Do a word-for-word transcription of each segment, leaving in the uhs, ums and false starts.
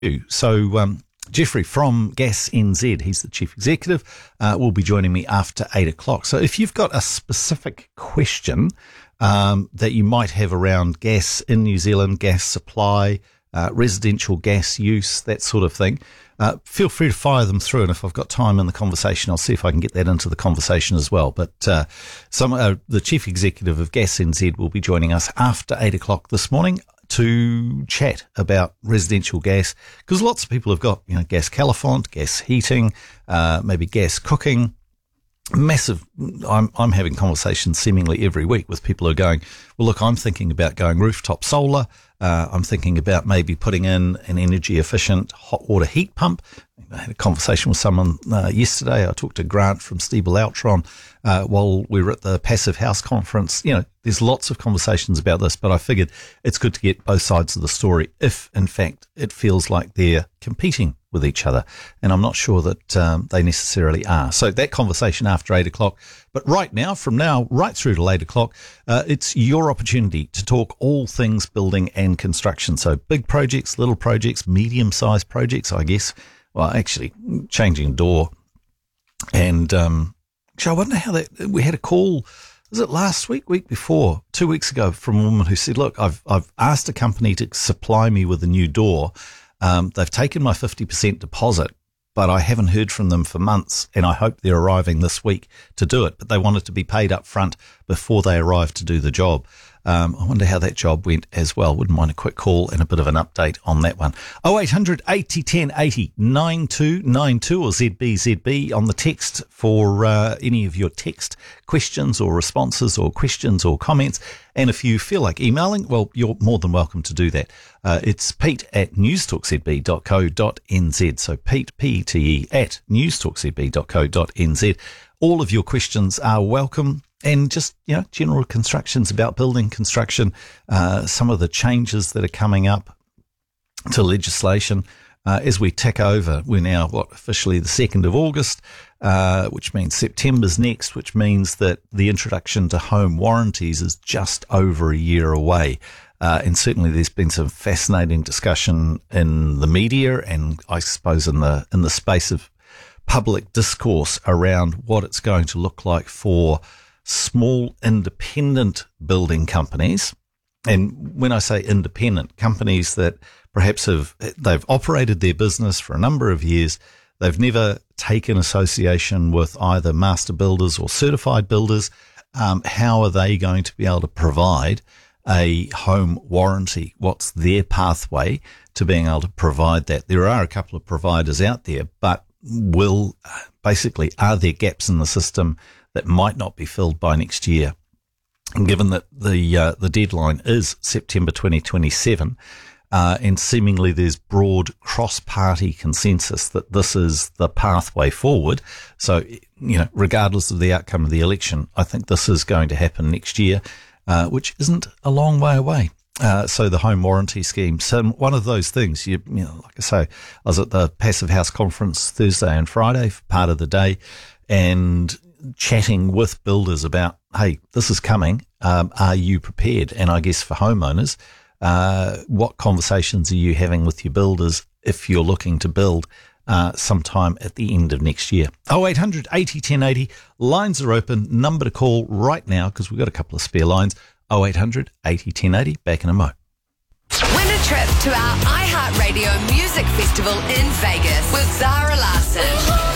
So, um, Jeffrey from Gas N Z, he's the chief executive, uh, will be joining me after eight o'clock. So if you've got a specific question um, that you might have around gas in New Zealand, gas supply, uh, residential gas use, that sort of thing, uh, feel free to fire them through. And if I've got time in the conversation, I'll see if I can get that into the conversation as well. But uh, some uh, the chief executive of Gas N Z will be joining us after eight o'clock this morning to chat about residential gas, because lots of people have got, you know, gas califont, gas heating, uh, maybe gas cooking. Massive. I'm, I'm having conversations seemingly every week with people who are going, well, look, I'm thinking about going rooftop solar. Uh, I'm thinking about maybe putting in an energy efficient hot water heat pump. I had a conversation with someone uh, yesterday. I talked to Grant from Stiebel Altron uh, while we were at the Passive House conference. You know, there's lots of conversations about this, but I figured it's good to get both sides of the story if, in fact, it feels like they're competing with each other. And I'm not sure that um, they necessarily are. So that conversation after eight o'clock. But right now, from now right through to eight o'clock, uh, it's your opportunity to talk all things building and construction. So big projects, little projects, medium-sized projects, I guess. Well, actually, changing a door. And um, actually, I wonder how that, we had a call, was it last week, week before, two weeks ago, from a woman who said, look, I've I've asked a company to supply me with a new door. Um, they've taken my fifty percent deposit, but I haven't heard from them for months, and I hope they're arriving this week to do it. But they wanted to be paid up front before they arrive to do the job. Um, I wonder how that job went as well. Wouldn't mind a quick call and a bit of an update on that one. oh eight hundred eighty ten eighty nine two nine two or Z B Z B on the text for uh, any of your text questions or responses or questions or comments. And if you feel like emailing, well, you're more than welcome to do that. Uh, it's Pete at newstalk z b dot co dot n z. So Pete, P E T E, at newstalk z b dot co dot n z. All of your questions are welcome. And just, you know, general constructions about building construction, uh, some of the changes that are coming up to legislation uh, as we tick over. We're now, what, officially the second of August, uh, which means September's next, which means that the introduction to home warranties is just over a year away. Uh, and certainly there's been some fascinating discussion in the media and I suppose in the in the space of public discourse around what it's going to look like for small independent building companies. And when I say independent, companies that perhaps have, they've operated their business for a number of years. They've never taken association with either master builders or certified builders. Um, how are they going to be able to provide a home warranty? What's their pathway to being able to provide that? There are a couple of providers out there, but will basically, are there gaps in the system that might not be filled by next year? And given that the uh, the deadline is September twenty twenty-seven, uh, and seemingly there's broad cross-party consensus that this is the pathway forward. So, you know, regardless of the outcome of the election, I think this is going to happen next year, uh, which isn't a long way away. Uh, so the home warranty scheme, so one of those things, you, you know, like I say, I was at the Passive House conference Thursday and Friday for part of the day, and chatting with builders about, hey, this is coming. Um, are you prepared? And I guess for homeowners, uh, what conversations are you having with your builders if you're looking to build uh, sometime at the end of next year? oh eight hundred eighty ten eighty. Lines are open. Number to call right now because we've got a couple of spare lines. oh eight hundred eighty ten eighty. Back in a mo. Win a trip to our iHeartRadio Music Festival in Vegas with Zara Larsson.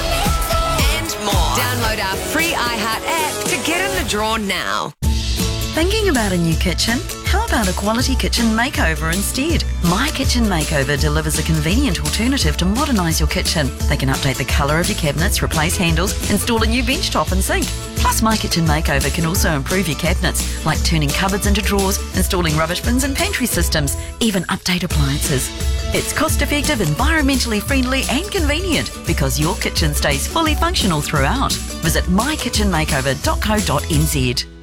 More. Download our free iHeart app to get in the draw now. Thinking about a new kitchen? How about a quality kitchen makeover instead? My Kitchen Makeover delivers a convenient alternative to modernise your kitchen. They can update the colour of your cabinets, replace handles, install a new bench top and sink. Plus, My Kitchen Makeover can also improve your cabinets, like turning cupboards into drawers, installing rubbish bins and pantry systems, even update appliances. It's cost-effective, environmentally friendly and convenient because your kitchen stays fully functional throughout. Visit my kitchen makeover dot co dot n z.